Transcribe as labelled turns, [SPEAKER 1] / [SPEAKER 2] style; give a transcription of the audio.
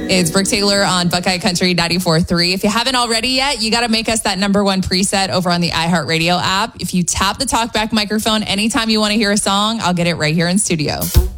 [SPEAKER 1] It's Brooke Taylor on Buckeye Country 94.3. If you haven't already yet, you got to make us that number one preset over on the iHeartRadio app. If you tap the talkback microphone anytime you want to hear a song, I'll get it right here in studio.